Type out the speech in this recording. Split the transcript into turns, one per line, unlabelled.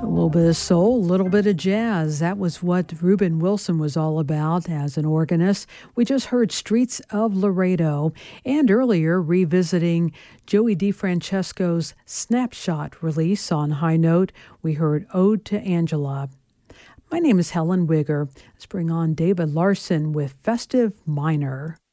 little bit of soul, a little bit of jazz. That was what Reuben Wilson was all about as an organist. We just heard Streets of Laredo, and earlier revisiting Joey DeFrancesco's Snapshot release on High Note, we heard Ode to Angela. My name is Helen Wigger. Let's bring on David Larson with Festive Minor.